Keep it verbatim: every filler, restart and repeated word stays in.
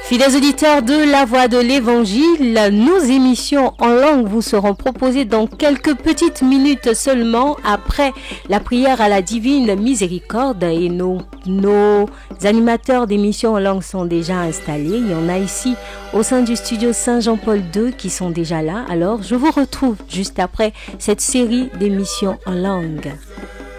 Fidèles auditeurs de la Voix de l'Évangile, nos émissions en langue vous seront proposées dans quelques petites minutes seulement après la prière à la divine miséricorde et nos, nos animateurs d'émissions en langue sont déjà installés. Il y en a ici au sein du studio Saint-Jean-Paul deux qui sont déjà là. Alors je vous retrouve juste après cette série d'émissions en langue.